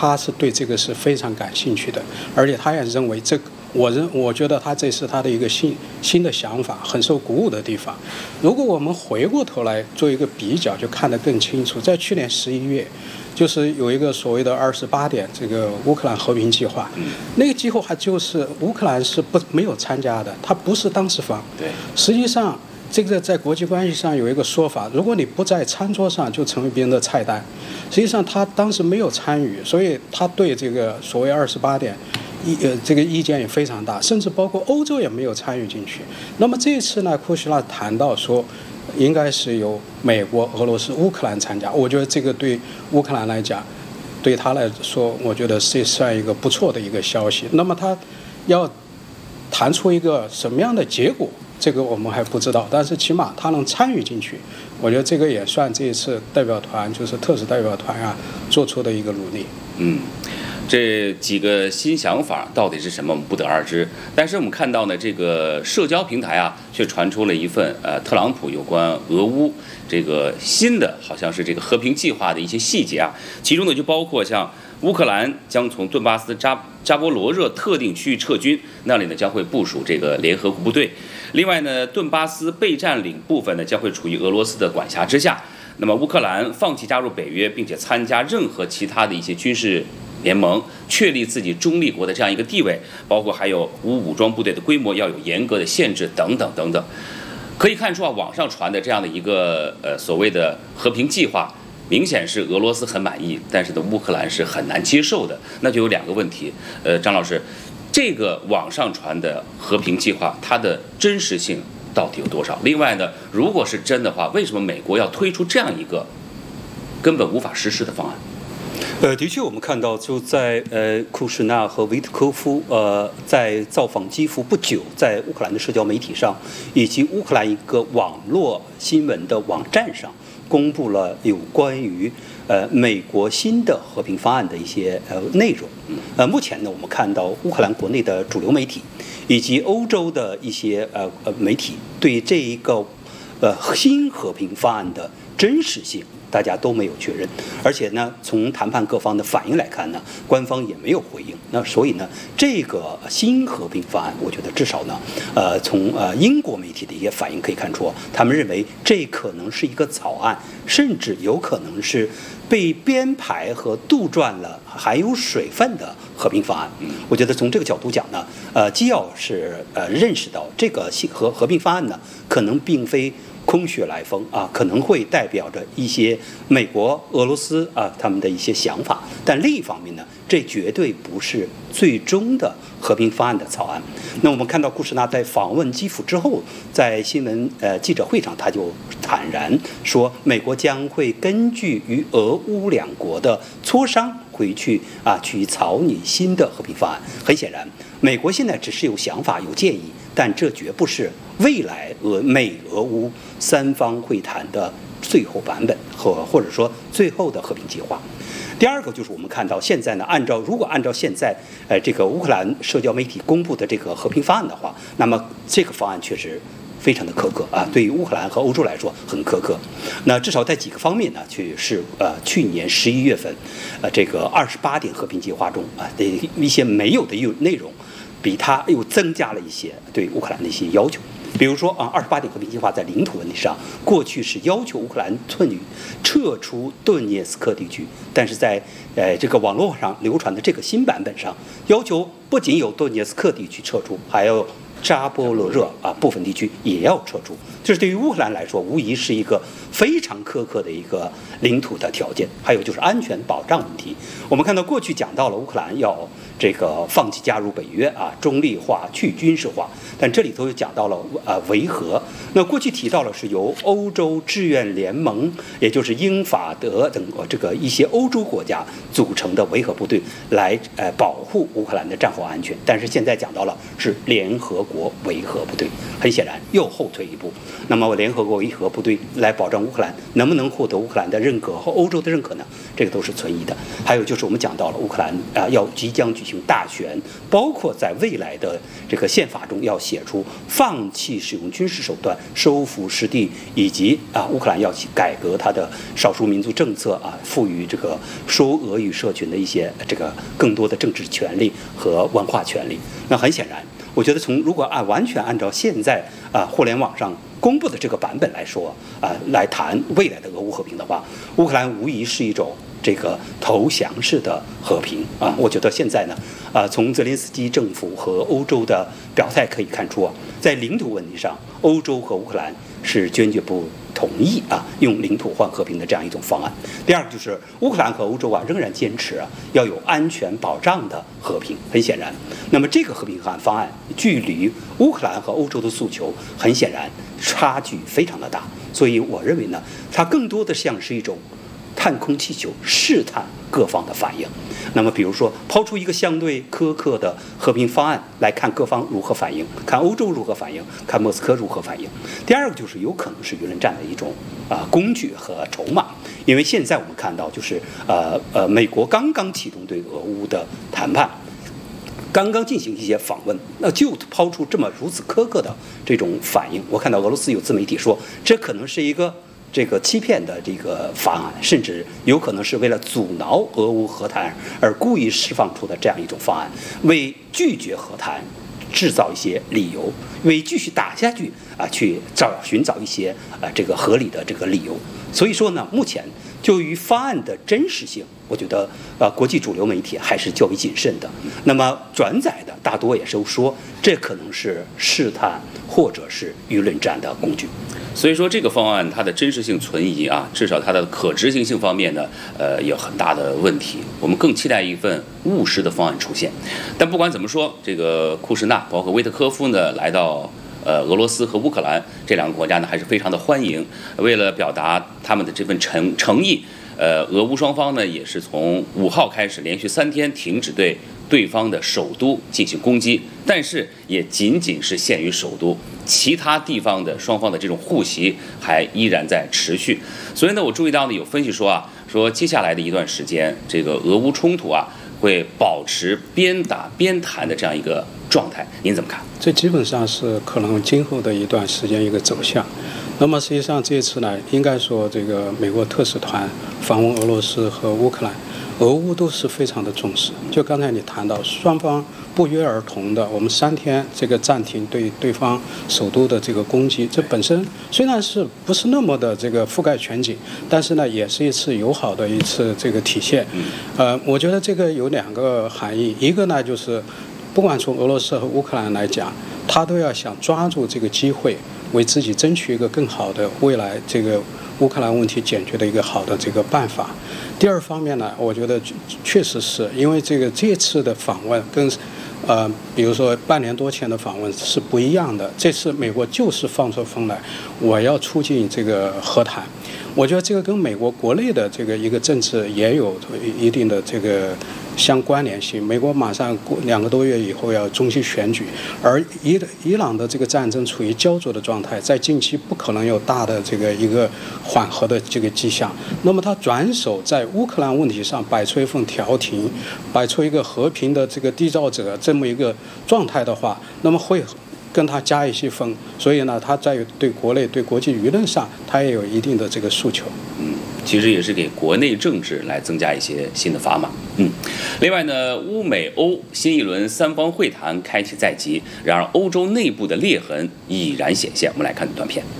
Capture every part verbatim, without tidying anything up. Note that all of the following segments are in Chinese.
他是对这个是非常感兴趣的，而且他也认为这个，我认我觉得他这是他的一个新新的想法，很受鼓舞的地方。如果我们回过头来做一个比较，就看得更清楚。在去年十一月，就是有一个所谓的二十八点这个乌克兰和平计划，那个计划就是乌克兰是不没有参加的，他不是当事方。 对， 实际上。这个在国际关系上有一个说法，如果你不在餐桌上，就成为别人的菜单。实际上他当时没有参与，所以他对这个所谓二十八点意呃这个意见也非常大，甚至包括欧洲也没有参与进去。那么这一次呢，库什纳谈到说，应该是由美国、俄罗斯、乌克兰参加。我觉得这个对乌克兰来讲，对他来说，我觉得是算一个不错的一个消息。那么他要谈出一个什么样的结果？这个我们还不知道，但是起码他能参与进去，我觉得这个也算这一次代表团，就是特使代表团啊做出的一个努力。 嗯，这几个新想法到底是什么，我们不得而知。但是我们看到呢，这个社交平台啊，却传出了一份呃特朗普有关俄乌这个新的，好像是这个和平计划的一些细节啊，其中呢就包括像乌克兰将从顿巴斯扎扎波罗热特定区域撤军，那里呢将会部署这个联合国部队。另外呢，顿巴斯被占领部分呢将会处于俄罗斯的管辖之下。那么乌克兰放弃加入北约，并且参加任何其他的一些军事联盟，确立自己中立国的这样一个地位，包括还有无武装部队的规模要有严格的限制等等等等。可以看出啊，网上传的这样的一个呃所谓的和平计划，明显是俄罗斯很满意，但是呢乌克兰是很难接受的。那就有两个问题，呃，张老师，这个网上传的和平计划，它的真实性到底有多少？另外呢，如果是真的话，为什么美国要推出这样一个根本无法实施的方案？ 呃，的确，我们看到就在呃库什纳和维特科夫呃在造访基辅不久，在乌克兰的社交媒体上以及乌克兰一个网络新闻的网站上，公布了有关于呃美国新的和平方案的一些呃内容。呃，目前呢，我们看到乌克兰国内的主流媒体以及欧洲的一些呃呃媒体对这一个呃新和平方案的真实性，大家都没有确认，而且呢，从谈判各方的反应来看呢，官方也没有回应。那所以呢，这个新和平方案，我觉得至少呢，呃，从呃英国媒体的一些反应可以看出，他们认为这可能是一个草案，甚至有可能是被编排和杜撰了含有水分的和平方案。我觉得从这个角度讲呢，呃，既要是呃认识到这个新和和平方案呢，可能并非空穴来风啊，可能会代表着一些美国、俄罗斯啊他们的一些想法，但另一方面呢，这绝对不是最终的和平方案的草案。那我们看到库什纳在访问基辅之后，在新闻呃记者会上，他就坦然说，美国将会根据与俄乌两国的磋商回去啊去草拟新的和平方案。很显然，美国现在只是有想法、有建议，但这绝不是未来俄美俄乌三方会谈的最后版本和或者说最后的和平计划。第二个就是我们看到现在呢，按照如果按照现在呃这个乌克兰社交媒体公布的这个和平方案的话，那么这个方案确实非常的苛刻啊，对于乌克兰和欧洲来说很苛刻。那至少在几个方面呢，去是呃去年十一月份，呃这个二十八点和平计划中啊的一些没有的内容，比它又增加了一些对乌克兰的一些要求。比如说啊，二十八点和平计划在领土问题上，过去是要求乌克兰寸语撤出顿涅茨克地区，但是在呃这个网络上流传的这个新版本上，要求不仅有顿涅茨克地区撤出，还有扎波罗热啊部分地区也要撤出。这是对于乌克兰来说，无疑是一个非常苛刻的一个领土的条件。还有就是安全保障问题，我们看到过去讲到了乌克兰要这个放弃加入北约啊，中立化、去军事化，但这里头又讲到了呃维和。那过去提到了是由欧洲志愿联盟，也就是英法德等这个一些欧洲国家组成的维和部队来呃保护乌克兰的战后安全，但是现在讲到了是联合国维和部队，很显然又后退一步。那么联合国维和部队来保障乌克兰能不能获得乌克兰的认可和欧洲的认可呢？这个都是存疑的。还有就就是我们讲到了乌克兰啊、呃、要即将举行大选，包括在未来的这个宪法中要写出放弃使用军事手段收复失地，以及啊乌克兰要去改革它的少数民族政策啊，赋予这个说俄语社群的一些这个更多的政治权利和文化权利。那很显然，我觉得从如果按完全按照现在啊互联网上公布的这个版本来说啊，来谈未来的俄乌和平的话，乌克兰无疑是一种这个投降式的和平啊。我觉得现在呢，啊，从泽连斯基政府和欧洲的表态可以看出啊，在领土问题上，欧洲和乌克兰是坚决不同意啊用领土换和平的这样一种方案。第二个就是乌克兰和欧洲啊仍然坚持啊要有安全保障的和平。很显然，那么这个和平方案距离乌克兰和欧洲的诉求很显然差距非常的大。所以我认为呢，它更多的像是一种探空气球，试探各方的反应。那么比如说抛出一个相对苛刻的和平方案来看各方如何反应，看欧洲如何反应，看莫斯科如何反应。第二个就是有可能是舆论战的一种啊、呃、工具和筹码，因为现在我们看到就是呃呃美国刚刚启动对俄乌的谈判，刚刚进行一些访问，那就抛出这么如此苛刻的这种反应。我看到俄罗斯有自媒体说，这可能是一个这个欺骗的这个方案，甚至有可能是为了阻挠俄乌和谈而故意释放出的这样一种方案，为拒绝和谈制造一些理由，为继续打下去啊去找寻找一些啊这个合理的这个理由。所以说呢，目前就于方案的真实性，我觉得呃国际主流媒体还是较为谨慎的。那么转载的大多也是说，这可能是试探或者是舆论战的工具。 所以说这个方案它的真实性存疑啊，至少它的可执行性方面呢，呃，有很大的问题。我们更期待一份务实的方案出现。但不管怎么说，这个库什纳包括威特科夫呢，来到呃俄罗斯和乌克兰这两个国家呢，还是非常的欢迎。为了表达他们的这份诚诚意，呃，俄乌双方呢也是从五号开始连续三天停止对对方的首都进行攻击，但是也仅仅是限于首都，其他地方的双方的这种互袭还依然在持续。所以呢，我注意到呢，有分析说啊，说接下来的一段时间，这个俄乌冲突啊会保持边打边谈的这样一个状态，您怎么看？ 这基本上是可能今后的一段时间一个走向。那么实际上这次呢，应该说这个美国特使团访问俄罗斯和乌克兰，俄乌都是非常的重视。就刚才你谈到，双方不约而同的，我们三天这个暂停对对方首都的这个攻击，这本身虽然是不是那么的这个覆盖全景，但是呢，也是一次友好的一次这个体现。呃，我觉得这个有两个含义，一个呢就是，不管从俄罗斯和乌克兰来讲，他都要想抓住这个机会，为自己争取一个更好的未来这个乌克兰问题解决的一个好的这个办法。第二方面呢，我觉得确实是因为这个这次的访问跟呃，比如说半年多前的访问是不一样的。这次美国就是放出风来，我要促进这个和谈。我觉得这个跟美国国内的这个一个政治也有一定的这个相关联性。美国马上过两个多月以后要中期选举，而伊伊朗的这个战争处于焦灼的状态，在近期不可能有大的这个一个缓和的这个迹象。那么他转手在乌克兰问题上摆出一份调停，摆出一个和平的这个缔造者这么一个状态的话，那么会跟他加一些分，所以呢，他在对国内、对国际舆论上，他也有一定的这个诉求。 嗯，其实也是给国内政治来增加一些新的砝码。嗯，另外呢，乌美欧新一轮三方会谈开启在即，然而欧洲内部的裂痕已然显现。我们来看短片。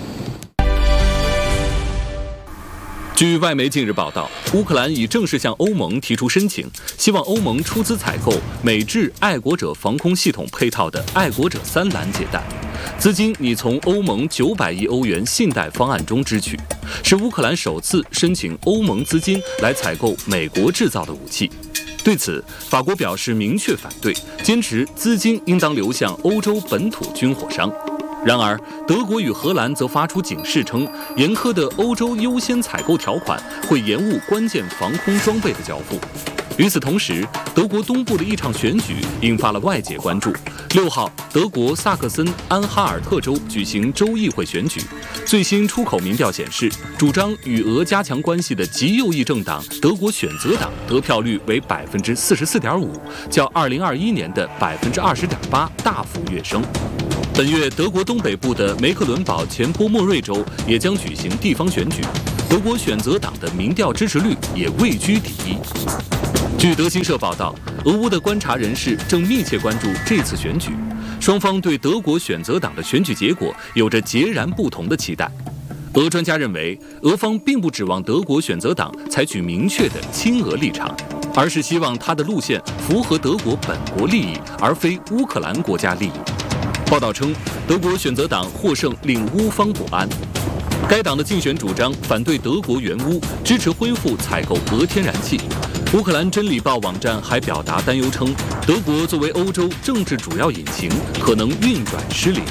据外媒近日报道，乌克兰已正式向欧盟提出申请，希望欧盟出资采购美制爱国者防空系统配套的爱国者三拦截弹，资金拟从欧盟九百亿欧元信贷方案中支取，是乌克兰首次申请欧盟资金来采购美国制造的武器。对此，法国表示明确反对，坚持资金应当流向欧洲本土军火商。然而，德国与荷兰则发出警示称，严苛的欧洲优先采购条款会延误关键防空装备的交付。 与此同时，德国东部的一场选举引发了外界关注。六号，德国萨克森安哈尔特州举行州议会选举，最新出口民调显示，主张与俄加强关系的极右翼政党德国选择党得票率为百分之四十四点五，较二零二一年的百分之二十点八大幅跃升。本月，德国东北部的梅克伦堡前波莫瑞州也将举行地方选举，德国选择党的民调支持率也位居第一。据德新社报道，俄乌的观察人士正密切关注这次选举，双方对德国选择党的选举结果有着截然不同的期待。俄专家认为，俄方并不指望德国选择党采取明确的亲俄立场，而是希望他的路线符合德国本国利益，而非乌克兰国家利益。报道称，德国选择党获胜令乌方不安。该党的竞选主张反对德国援乌，支持恢复采购俄天然气。乌克兰真理报网站还表达担忧称，德国作为欧洲政治主要引擎，可能运转失灵。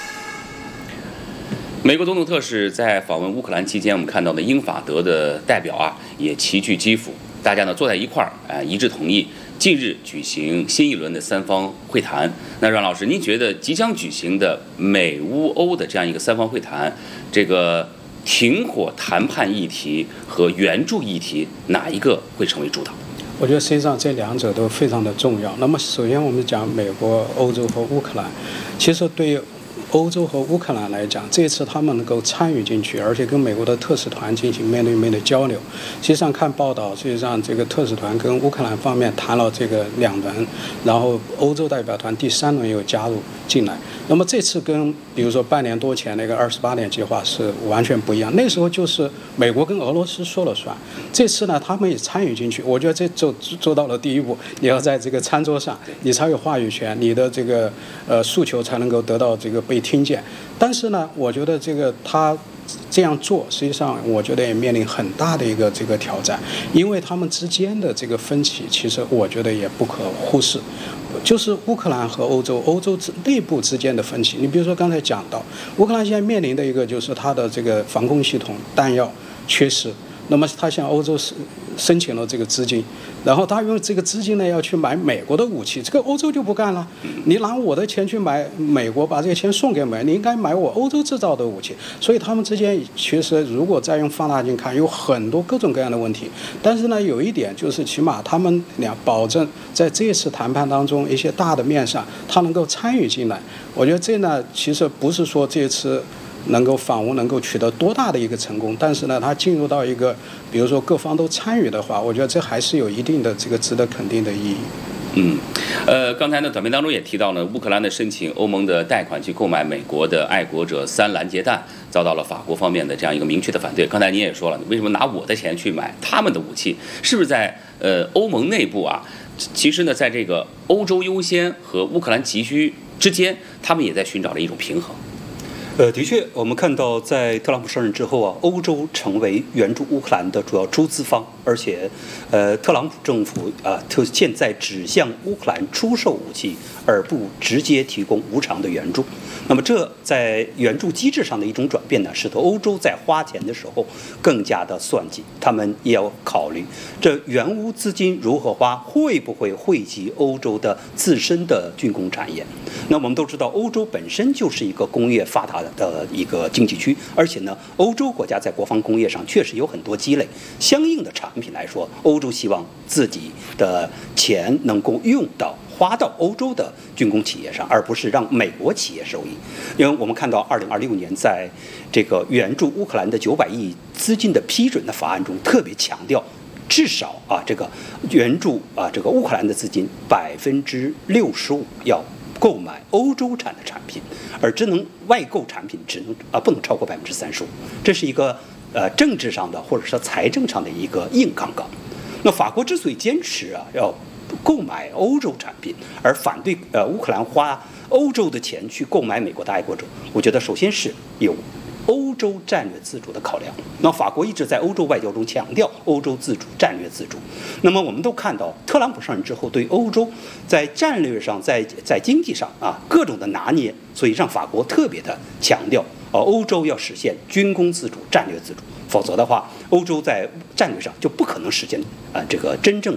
美国总统特使在访问乌克兰期间，我们看到的英法德的代表啊，也齐聚基辅，大家呢坐在一块儿，啊，一致同意近日举行新一轮的三方会谈。那阮老师，您觉得即将举行的美乌欧的这样一个三方会谈，这个停火谈判议题和援助议题哪一个会成为主导？ 我觉得实际上这两者都非常的重要。那么首先我们讲美国、欧洲和乌克兰，其实对于欧洲和乌克兰来讲，这次他们能够参与进去，而且跟美国的特使团进行面对面的交流。实际上看报道，实际上这个特使团跟乌克兰方面谈了这个两轮，然后欧洲代表团第三轮又加入进来。那么这次跟比如说半年多前那个二十八点计划是完全不一样，那时候就是美国跟俄罗斯说了算，这次呢他们也参与进去。我觉得这就做到了第一步，你要在这个餐桌上，你才有话语权，你的这个呃诉求才能够得到这个被听见。但是呢，我觉得这个他这样做，实际上我觉得也面临很大的一个这个挑战，因为他们之间的这个分歧，其实我觉得也不可忽视。就是乌克兰和欧洲，欧洲内部之间的分歧。你比如说刚才讲到，乌克兰现在面临的一个就是它的这个防空系统弹药缺失，那么他向欧洲申申请了这个资金，然后他用这个资金呢要去买美国的武器，这个欧洲就不干了。你拿我的钱去买美国，把这个钱送给美，你应该买我欧洲制造的武器。所以他们之间其实如果再用放大镜看，有很多各种各样的问题。但是呢，有一点就是起码他们俩保证在这次谈判当中一些大的面上，他能够参与进来。我觉得这呢，其实不是说这次能够访问能够取得多大的一个成功，但是呢，它进入到一个比如说各方都参与的话，我觉得这还是有一定的这个值得肯定的意义。 嗯，呃，刚才呢短片当中也提到了乌克兰的申请欧盟的贷款去购买美国的爱国者三拦截弹，遭到了法国方面的这样一个明确的反对。刚才您也说了，为什么拿我的钱去买他们的武器？是不是在呃欧盟内部啊？其实呢，在这个欧洲优先和乌克兰急需之间，他们也在寻找着一种平衡。 呃，的确，我们看到在特朗普上任之后啊，欧洲成为援助乌克兰的主要出资方，而且，呃，特朗普政府啊，特现在只向乌克兰出售武器，而不直接提供无偿的援助。那么，这在援助机制上的一种转变呢，使得欧洲在花钱的时候更加的算计，他们也要考虑这援乌资金如何花，会不会惠及欧洲的自身的军工产业？那我们都知道，欧洲本身就是一个工业发达的。的一个经济区，而且呢，欧洲国家在国防工业上确实有很多积累，相应的产品来说，欧洲希望自己的钱能够用到花到欧洲的军工企业上，而不是让美国企业受益。因为我们看到二零二六年在这个援助乌克兰的九百亿资金的批准的法案中，特别强调至少啊这个援助啊这个乌克兰的资金百分之六十五要购买欧洲产的产品，而只能外购产品只能啊不能超过百分之三十五，这是一个呃政治上的或者说财政上的一个硬杠杠。那法国之所以坚持啊要购买欧洲产品，而反对呃乌克兰花欧洲的钱去购买美国的爱国者，我觉得首先是有欧洲战略自主的考量。那法国一直在欧洲外交中强调欧洲自主、战略自主。那么我们都看到，特朗普上任之后，对欧洲在战略上、在在经济上啊各种的拿捏，所以让法国特别的强调，呃，欧洲要实现军工自主、战略自主，否则的话，欧洲在战略上就不可能实现啊、呃、这个真正的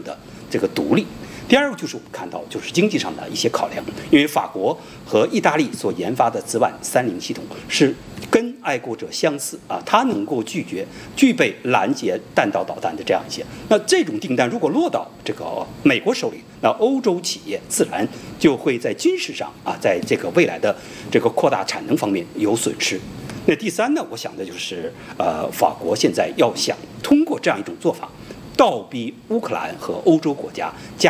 这个独立。第二个就是我们看到就是经济上的一些考量，因为法国和意大利所研发的紫菀三零系统是跟爱国者相似啊，它能够拒绝具备拦截弹道导弹的这样一些。那这种订单如果落到这个美国手里，那欧洲企业自然就会在军事上啊，在这个未来的这个扩大产能方面有损失。那第三呢，我想的就是呃，法国现在要想通过这样一种做法，倒逼乌克兰和欧洲国家加